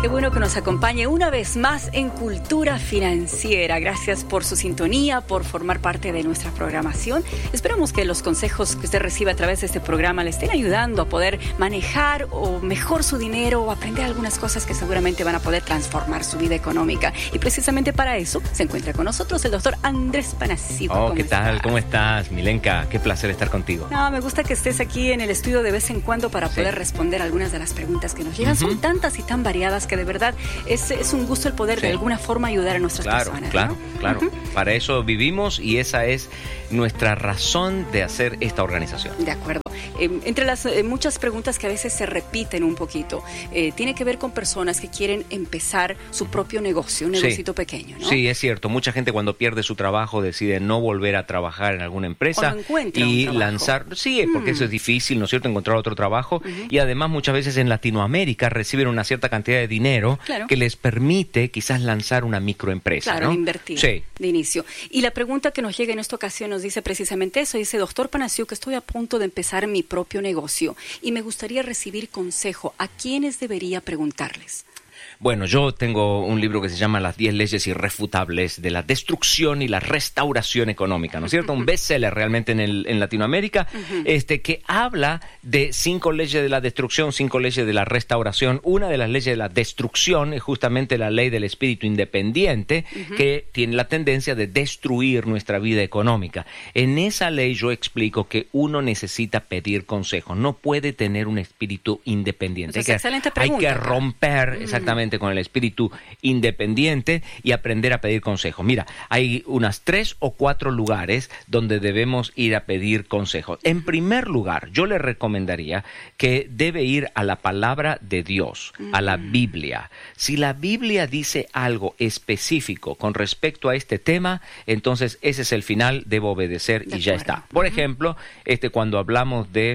Qué bueno que nos acompañe una vez más en Cultura Financiera. Gracias por su sintonía, por formar parte de nuestra programación. Esperamos que los consejos que usted recibe a través de este programa le estén ayudando a poder manejar o mejor su dinero o aprender algunas cosas que seguramente van a poder transformar su vida económica. Y precisamente para eso se encuentra con nosotros el doctor Andrés Panasiuk. ¿Qué tal? ¿Cómo estás, Milenka? Qué placer estar contigo. Me gusta que estés aquí en el estudio de vez en cuando para poder responder algunas de las preguntas que nos llegan. Son tantas y tan variadas que de verdad es un gusto el poder de alguna forma ayudar a nuestras personas. Claro. Para eso vivimos y esa es nuestra razón de hacer esta organización. De acuerdo. Entre las muchas preguntas que a veces se repiten un poquito, tiene que ver con personas que quieren empezar su propio negocio, un negocito pequeño, ¿no? Sí, es cierto. Mucha gente cuando pierde su trabajo decide no volver a trabajar en alguna empresa y lanzar... Sí, porque eso es difícil, ¿no es cierto? Encontrar otro trabajo. Y además muchas veces en Latinoamérica reciben una cierta cantidad de dinero que les permite quizás lanzar una microempresa, ¿no? Invertir de inicio. Y la pregunta que nos llega en esta ocasión nos dice precisamente eso. Dice, doctor Panasiuk, que estoy a punto de empezar mi propio negocio y me gustaría recibir consejo. ¿A quiénes debería preguntarles? Bueno, yo tengo un libro que se llama Las 10 leyes irrefutables de la destrucción y la restauración económica, ¿no es cierto? Un bestseller realmente en Latinoamérica, que habla de 5 leyes de la destrucción, 5 leyes de la restauración. Una de las leyes de la destrucción es justamente la ley del espíritu independiente, que tiene la tendencia de destruir nuestra vida económica. En esa ley yo explico que uno necesita pedir consejo, no puede tener un espíritu independiente. Hay que romper exactamente con el espíritu independiente y aprender a pedir consejo. Mira, hay unas 3 o 4 lugares donde debemos ir a pedir consejo. En primer lugar, yo le recomendaría que debe ir a la palabra de Dios, a la Biblia. Si la Biblia dice algo específico con respecto a este tema, entonces ese es el final, debo obedecer y ya está. Por ejemplo, cuando hablamos de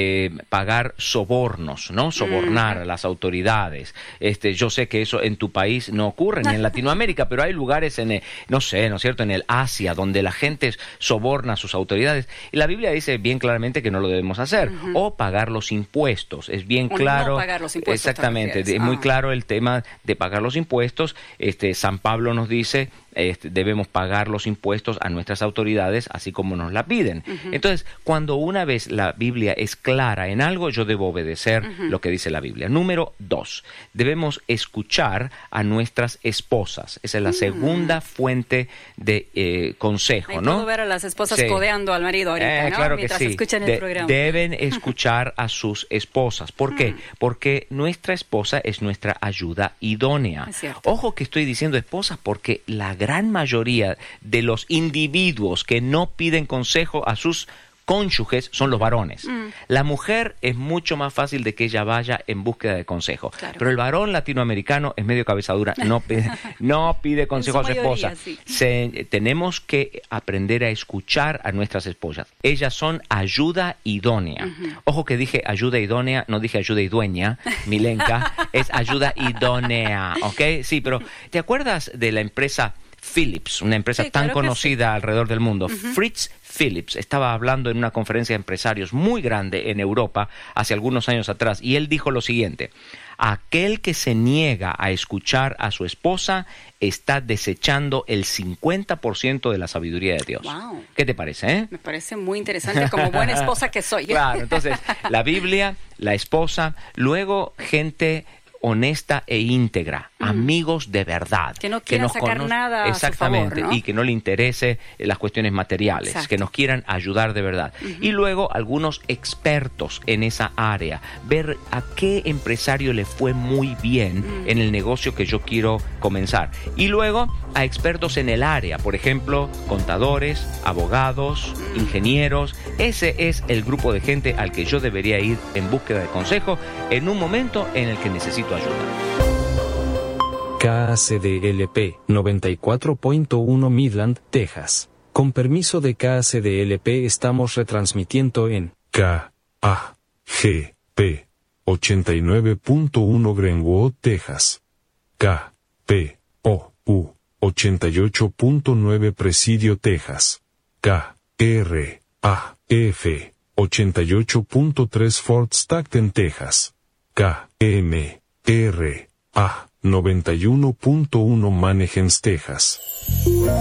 pagar sobornos, ¿no? Sobornar a las autoridades. Yo sé que eso en tu país no ocurre, ni en Latinoamérica, pero hay lugares no sé, ¿no es cierto?, en el Asia, donde la gente soborna a sus autoridades. Y la Biblia dice bien claramente que no lo debemos hacer. O pagar los impuestos. Es bien claro. No pagar los impuestos. Exactamente. Es muy claro el tema de pagar los impuestos. San Pablo nos dice... debemos pagar los impuestos a nuestras autoridades así como nos la piden. Entonces, cuando una vez la Biblia es clara en algo, yo debo obedecer lo que dice la Biblia. Número 2, debemos escuchar a nuestras esposas. Esa es la segunda fuente de consejo, ¿no? Puedo ver a las esposas codeando al marido ahorita, ¿no? Claro mientras que sí. escuchan el programa. Deben escuchar a sus esposas. ¿Por qué? Porque nuestra esposa es nuestra ayuda idónea. Ojo que estoy diciendo esposas porque la gran mayoría de los individuos que no piden consejo a sus cónyuges son los varones. La mujer es mucho más fácil de que ella vaya en búsqueda de consejo. Pero el varón latinoamericano es medio cabezadura, no pide consejo a su esposa. Tenemos que aprender a escuchar a nuestras esposas. Ellas son ayuda idónea. Ojo que dije ayuda idónea, no dije ayuda idueña, Milenka, es ayuda idónea, ¿ok? Sí, pero ¿te acuerdas de la empresa Philips, una empresa tan conocida alrededor del mundo? Fritz Philips estaba hablando en una conferencia de empresarios muy grande en Europa hace algunos años atrás y él dijo lo siguiente: aquel que se niega a escuchar a su esposa está desechando el 50% de la sabiduría de Dios. Wow. ¿Qué te parece? Me parece muy interesante como buena esposa que soy. Claro, entonces la Biblia, la esposa, luego gente honesta e íntegra, amigos de verdad. Que no quieran sacar nada a su favor, ¿no? Y que no le interese las cuestiones materiales, que nos quieran ayudar de verdad. Y luego algunos expertos en esa área, ver a qué empresario le fue muy bien en el negocio que yo quiero comenzar. Y luego a expertos en el área, por ejemplo, contadores, abogados, ingenieros. Ese es el grupo de gente al que yo debería ir en búsqueda de consejo en un momento en el que necesito ayuda. KACDLP 94.1 Midland, Texas. Con permiso de KACDLP estamos retransmitiendo en KAGP 89.1 Greenwood, Texas. KPOU 88.9 Presidio, Texas. KRAF 88.3 Fort Stockton, Texas. KMRA A. 91.1 Mannheim, Texas.